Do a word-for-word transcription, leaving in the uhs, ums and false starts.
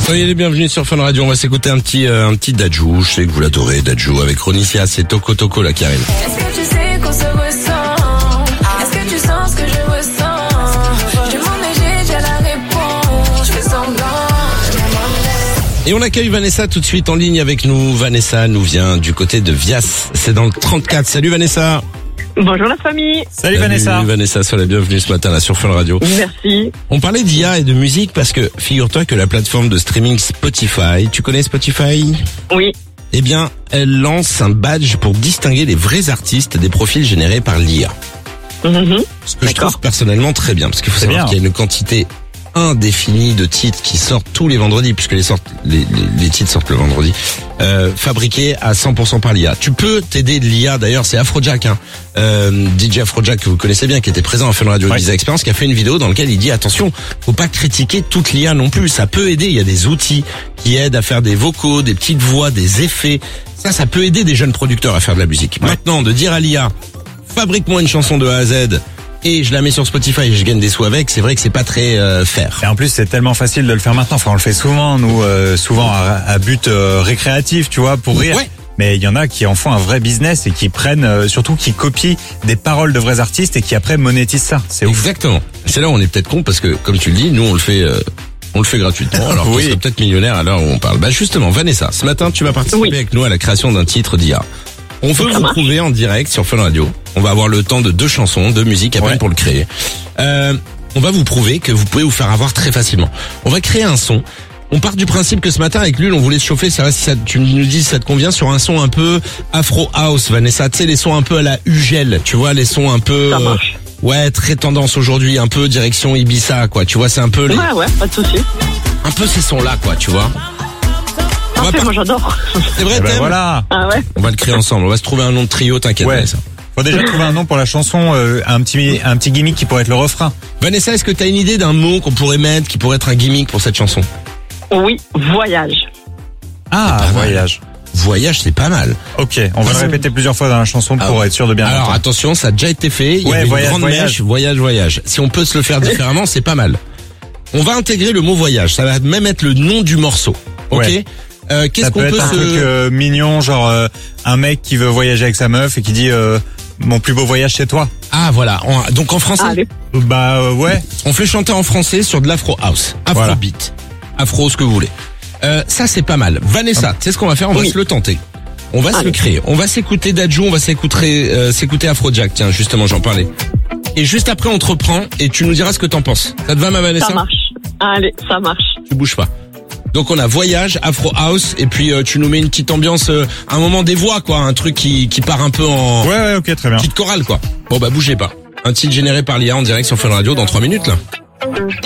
Soyez les bienvenus sur Fun Radio. On va s'écouter un petit euh, un petit Dadju. Je sais que vous l'adorez, Dadju, avec Ronisia. C'est Toko Toko là qui arrive. Est-ce que tu sais qu'on se ressent? Est-ce que tu sens ce que je ressens? Je demande mais j'ai déjà la réponse. Je fais semblant. Et on accueille Vanessa tout de suite en ligne avec nous. Vanessa nous vient du côté de Vias. C'est dans le trente-quatre. Salut Vanessa. Bonjour la famille. Salut, Salut Vanessa. Vanessa, sois la bienvenue ce matin là sur Fun Radio. Merci. On parlait d'I A et de musique parce que figure-toi que la plateforme de streaming Spotify, tu connais Spotify ? Oui. Eh bien, elle lance un badge pour distinguer les vrais artistes des profils générés par l'I A. Mhm. Ce que je D'accord. trouve personnellement très bien, parce qu'il faut C'est savoir bien. qu'il y a une quantité indéfinie de titres qui sortent tous les vendredis, puisque les, sortent, les, les, les titres sortent le vendredi, euh, fabriqués à cent pour cent par l'I A. Tu peux t'aider de l'I A, d'ailleurs, c'est Afrojack, hein, euh, D J Afrojack que vous connaissez bien, qui était présent à Fun Radio Ouais. Visa Experience, qui a fait une vidéo dans laquelle il dit attention, faut pas critiquer toute l'I A non plus, ça peut aider, il y a des outils qui aident à faire des vocaux, des petites voix, des effets, ça, ça peut aider des jeunes producteurs à faire de la musique. Ouais. Maintenant, de dire à l'I A, fabrique-moi une chanson de A à Z, et je la mets sur Spotify et je gagne des sous avec, c'est vrai que c'est pas très euh, fair. Et en plus, c'est tellement facile de le faire maintenant. Enfin, on le fait souvent, nous, euh, souvent à, à but euh, récréatif, tu vois, pour rire. Ouais. Mais il y en a qui en font un vrai business et qui prennent, euh, surtout qui copient des paroles de vrais artistes et qui après monétisent ça. C'est ouf. Exactement. C'est là où on est peut-être con parce que, comme tu le dis, nous on le fait, euh, on le fait gratuitement. Alors qu'on Oui. serait peut-être millionnaire à l'heure où on parle. Bah justement, Vanessa, ce matin tu vas participer Oui. avec nous à la création d'un titre d'I A. On veut Ça vous marche. trouver en direct sur Fun Radio. On va avoir le temps de deux chansons, deux musiques à peine Ouais. pour le créer. Euh, on va vous prouver que vous pouvez vous faire avoir très facilement. On va créer un son. On part du principe que ce matin avec Lul, on voulait se chauffer. Ça va, si ça, tu nous dis si ça te convient, sur un son un peu Afro House, Vanessa. Tu sais, les sons un peu à la Ugel. Tu vois, les sons un peu, Ça euh, marche. ouais, très tendance aujourd'hui, un peu direction Ibiza, quoi. Tu vois, c'est un peu les, Ouais, ouais, pas de souci. un peu ces sons-là, quoi. Tu vois. On va Parfait, par- moi j'adore. C'est vrai, Eh ben t'aimes voilà. Ah ouais. On va le créer ensemble. On va se trouver un nom de trio, t'inquiète. Ouais. Vanessa. Faut déjà trouver un nom pour la chanson, euh, un petit, un petit gimmick qui pourrait être le refrain. Vanessa, est-ce que t'as une idée d'un mot qu'on pourrait mettre, qui pourrait être un gimmick pour cette chanson? Oui, voyage. Ah, pas mal. voyage. Voyage, c'est pas mal. Ok, on va le répéter plusieurs fois dans la chanson pour Ah, être sûr de bien Alors entendre. attention, ça a déjà été fait. Il y Ouais, avait voyage, une grande voyage. mèche, voyage, voyage. Si on peut se le faire différemment, c'est pas mal. On va intégrer le mot voyage. Ça va même être le nom du morceau. Ok. Ouais. Euh, Qu'est-ce Ça qu'on peut peut être un se... truc euh, mignon, genre euh, un mec qui veut voyager avec sa meuf et qui dit euh, mon plus beau voyage chez toi. Ah voilà. En- Donc en français, Allez. Bah euh, ouais. on fait chanter en français sur de l'afro house, afro Voilà. beat, afro ce que vous voulez. Euh, ça c'est pas mal. Vanessa, tu sais ce qu'on va faire? On va Oui. se le tenter. On va se Allez. le créer. On va s'écouter Dadju, on va s'écouter euh, s'écouter Afrojack. Tiens, justement, j'en parlais. Et juste après, on te reprend et tu nous diras ce que t'en penses. Ça te va, ma Vanessa? Ça marche. Allez, ça marche. Tu bouges pas. Donc on a voyage, afro house et puis euh, tu nous mets une petite ambiance, euh, un moment des voix quoi, un truc qui qui part un peu en Ouais ouais ok très bien. petite chorale quoi. Bon bah bougez pas. Un titre généré par l'I A en direct sur Fun Radio dans trois minutes là.